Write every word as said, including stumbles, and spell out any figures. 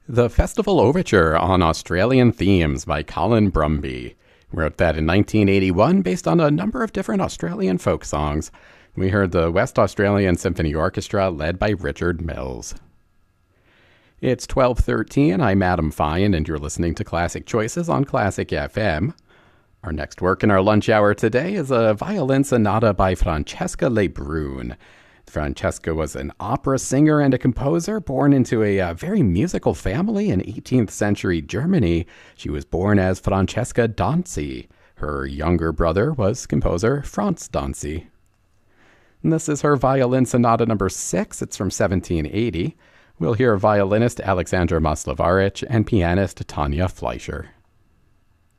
The Festival Overture on Australian Themes by Colin Brumby. Wrote that in nineteen eighty-one based on a number of different Australian folk songs. We heard the West Australian Symphony Orchestra led by Richard Mills. It's twelve thirteen, I'm Adam Fine, and you're listening to Classic Choices on Classic F M. Our next work in our lunch hour today is a violin sonata by Francesca Lebrun. Francesca was an opera singer and a composer born into a uh, very musical family in eighteenth century Germany. She was born as Francesca Danzi. Her younger brother was composer Franz Danzi. And this is her violin sonata number six. It's from seventeen eighty. We'll hear violinist Alexandra Maslovarich and pianist Tanya Fleischer.